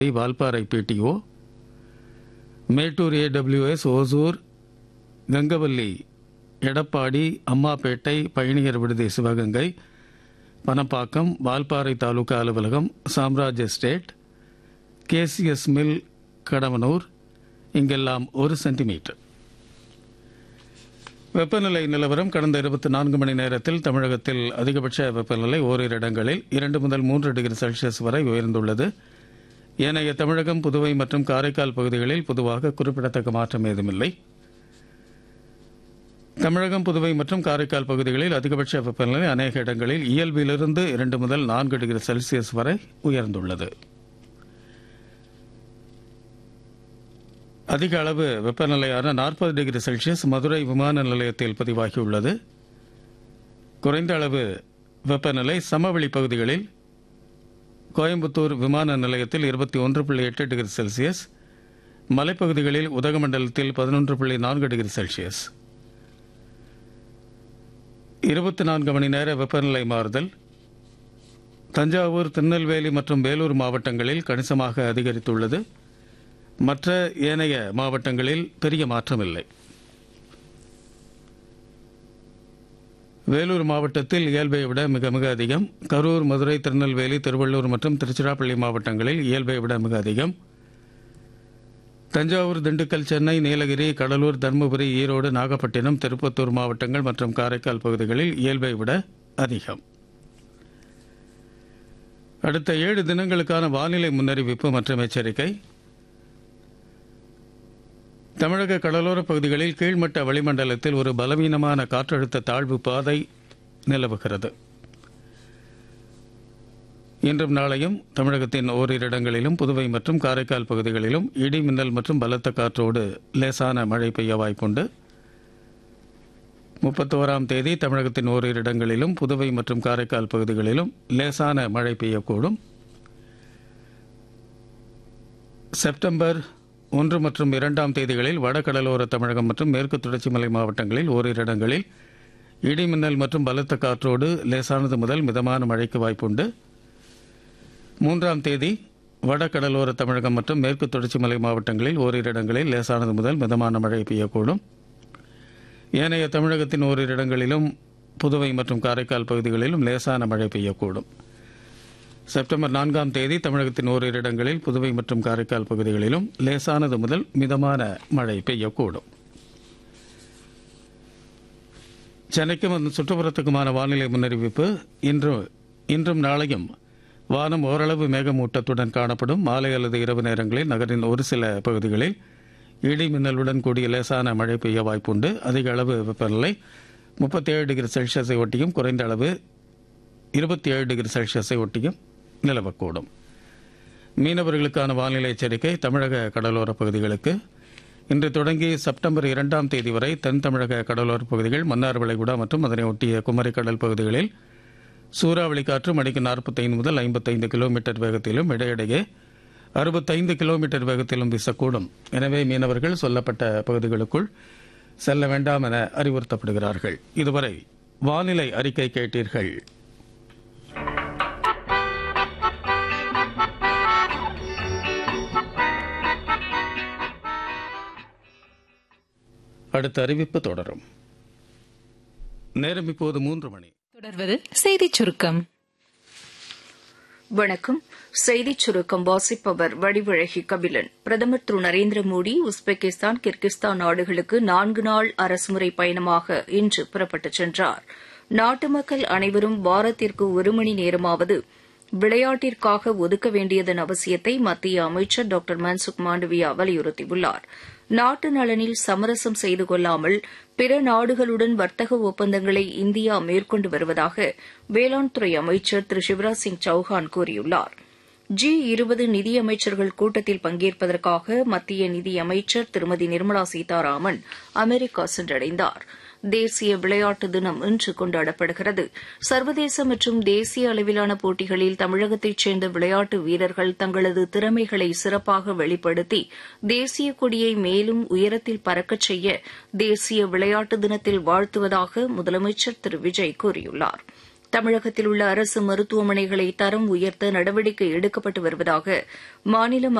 Valparai BDO, Mettur AWS, Hosur, Gangavalli, Edappadi, Ammapettai, பயணியர் விடுதி சிவகங்கை, பனப்பாக்கம், வால்பாறை தாலுகா அலுவலகம், Samraj estate, KCS mill, Kadavanur, இங்கெல்லாம் 1 சென்டிமீட்டர். வெப்பநிலை நிலவரம். கடந்த 24 மணி நேரத்தில் தமிழகத்தில் அதிகபட்ச வெப்பநிலை ஓரிரு இடங்களில் 2 முதல் 3 டிகிரி செல்சியஸ் வரை உயர்ந்துள்ளது. ஏனைய தமிழகம், புதுவை மற்றும் காரைக்கால் பகுதிகளில் பொதுவாக குறிப்பிடத்தக்க மாற்றம் ஏதுமில்லை. தமிழகம், புதுவை மற்றும் காரைக்கால் பகுதிகளில் அதிகபட்ச வெப்பநிலை அநேக இடங்களில் இயல்பிலிருந்து 2 முதல் 4 டிகிரி செல்சியஸ் வரை உயர்ந்துள்ளது. அதிக அளவு வெப்பநிலையான 40 டிகிரி செல்சியஸ் மதுரை விமான நிலையத்தில் பதிவாகியுள்ளது. குறைந்த அளவு வெப்பநிலை சமவெளி பகுதிகளில் கோயம்புத்தூர் விமான நிலையத்தில் 21.8 டிகிரி செல்சியஸ், மலைப்பகுதிகளில் உதகமண்டலத்தில் 11.4 டிகிரி செல்சியஸ். 24 மணி நேர வெப்பநிலை மாறுதல். தஞ்சாவூர், திருநெல்வேலி மற்றும் வேலூர் மாவட்டங்களில் கணிசமாக அதிகரித்துள்ளது. மற்ற ஏனைய மாவட்டங்களில் பெரிய மாற்றமில்லை. வேலூர் மாவட்டத்தில் இயல்பை விட மிக மிக அதிகம். கரூர், மதுரை, திருநெல்வேலி, திருவள்ளூர் மற்றும் திருச்சிராப்பள்ளி மாவட்டங்களில் இயல்பை விட மிக அதிகம். தஞ்சாவூர், திண்டுக்கல், சென்னை, நீலகிரி, கடலூர், தருமபுரி, ஈரோடு, நாகப்பட்டினம், திருப்பத்தூர் மாவட்டங்கள் மற்றும் காரைக்கால் பகுதிகளில் இயல்பை விட அதிகம். அடுத்த 7 தினங்களுக்கான வானிலை முன்னறிவிப்பு மற்றும் எச்சரிக்கை. தமிழக கடலோரப் பகுதிகளில் கீழ்மட்ட வளிமண்டலத்தில் ஒரு பலவீனமான காற்றழுத்த தாழ்வு பாதை நிலவுகிறது. இன்றும் நாளையும் தமிழகத்தின் ஓரிரு இடங்களிலும் புதுவை மற்றும் காரைக்கால் பகுதிகளிலும் இடி மின்னல் மற்றும் பலத்த காற்றோடு லேசான மழை பெய்ய வாய்ப்புண்டு. 31ஆம் தேதி தமிழகத்தின் ஓரிரு இடங்களிலும் புதுவை மற்றும் காரைக்கால் பகுதிகளிலும் லேசான மழை பெய்யக்கூடும். செப்டம்பர் 1 மற்றும் 2ஆம் தேதிகளில் வடகடலோர தமிழகம் மற்றும் மேற்கு தொடர்ச்சி மலை மாவட்டங்களில் ஓரிரு இடங்களில் இடி மின்னல் மற்றும் பலத்த காற்றோடு லேசானது முதல் மிதமான மழைக்கு வாய்ப்புண்டு. 3ஆம் தேதி வடகடலோர தமிழகம் மற்றும் மேற்கு தொடர்ச்சி மலை மாவட்டங்களில் ஓரிரு இடங்களில் லேசானது முதல் மிதமான மழை பெய்யக்கூடும். ஏனைய தமிழகத்தின் ஓரிரு இடங்களிலும் புதுவை மற்றும் காரைக்கால் பகுதிகளிலும் லேசான மழை பெய்யக்கூடும். செப்டம்பர் 4ஆம் தேதி தமிழகத்தின் ஓரிரு இடங்களில் புதுவை மற்றும் காரைக்கால் பகுதிகளிலும் லேசானது முதல் மிதமான மழை பெய்யக்கூடும். சென்னைக்கும் அதன் சுற்றுப்புறத்துக்குமான வானிலை முன்னறிவிப்பு. இன்றும் நாளையும் வானம் ஓரளவு மேகமூட்டத்துடன் காணப்படும். மாலை அல்லது இரவு நேரங்களில் நகரின் ஒரு சில பகுதிகளில் இடி மின்னலுடன் கூடிய லேசான மழை பெய்ய வாய்ப்புண்டு. அதிக அளவு வெப்பநிலை 37 டிகிரி செல்சியஸை ஒட்டியும் குறைந்த அளவு 27 டிகிரி செல்சியஸை ஒட்டியும் நிலவக்கூடும். மீனவர்களுக்கான வானிலை எச்சரிக்கை. தமிழக கடலோரப் பகுதிகளுக்கு இன்று தொடங்கி செப்டம்பர் 2ஆம் தேதி வரை தென் தமிழக கடலோரப் பகுதிகள், மன்னார் வளைகுடா மற்றும் அதனை ஒட்டிய குமரி கடல் பகுதிகளில் சூறாவளி காற்று மணிக்கு 45 முதல் 55 கிலோமீட்டர் வேகத்திலும் இடையிடையே 65 கிலோமீட்டர் வேகத்திலும் வீசக்கூடும். எனவே மீனவர்கள் சொல்லப்பட்ட பகுதிகளுக்குள் செல்ல வேண்டாம் என அறிவுறுத்தப்படுகிறார்கள். இதுவரை வானிலை அறிக்கை கேட்டீர்கள். அடுத்த அறிவிப்பு தொடரும். நேரம் இப்போது 3 மணி. தொடர்வது செய்திச் சுருக்கம். வணக்கம். செய்திச் சுருக்கம் வாசிப்பவர் வடிவழகி கபிலன். பிரதமர் திரு நரேந்திர மோடி உஸ்பெகிஸ்தான், கிர்கிஸ்தான் நாடுகளுக்கு 4 நாள் அரசுமுறை பயணமாக இன்று புறப்பட்டுச் சென்றார். நாட்டு மக்கள் அனைவரும் வாரத்திற்கு 1 மணி நேரமாவது விளையாட்டிற்காக ஒதுக்க வேண்டியதன் அவசியத்தை மத்திய அமைச்சர் டாக்டர் மன்சுக் மாண்டவியா வலியுறுத்தியுள்ளார். நாட்டு நலனில் சமரசம் செய்து கொள்ளாமல் பிற நாடுகளுடன் வர்த்தக ஒப்பந்தங்களை இந்தியா மேற்கொண்டு வருவதாக வேளாண் துறை அமைச்சர் திரு சிவராஜ் சிங் சௌஹான் கூறியுள்ளார். G20 நிதியமைச்சர்கள் கூட்டத்தில் பங்கேற்பதற்காக மத்திய நிதியமைச்சர் திருமதி நிர்மலா சீதாராமன் அமெரிக்கா சென்றடைந்தார். தேசிய விளையாட்டு தினம் இன்று கொண்டாடப்படுகிறது. சர்வதேச மற்றும் தேசிய அளவிலான போட்டிகளில் தமிழகத்தைச் சேர்ந்த விளையாட்டு வீரர்கள் தங்களது திறமைகளை சிறப்பாக வெளிப்படுத்தி தேசிய கொடியை மேலும் உயரத்தில் பறக்கச் செய்ய தேசிய விளையாட்டு தினத்தில் வாழ்த்துவதாக முதலமைச்சர் திரு விஜய் கூறியுள்ளார். தமிழகத்தில் உள்ள அரசு மருத்துவமனைகளை தரம் உயர்த்த நடவடிக்கை எடுக்கப்பட்டு வருவதாக மாநில